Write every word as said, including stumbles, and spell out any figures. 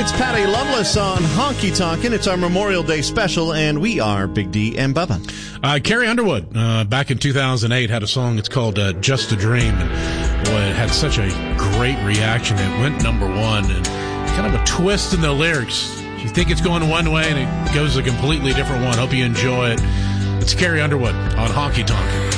It's Patty Loveless on Honky Tonkin'. It's our Memorial Day special, and we are Big D and Bubba. Uh, Carrie Underwood, uh, back in two thousand eight, had a song. It's called uh, Just a Dream. And boy, it had such a great reaction. It went number one. And kind of a twist in the lyrics. You think it's going one way, and it goes a completely different one. Hope you enjoy it. It's Carrie Underwood on Honky Tonkin'.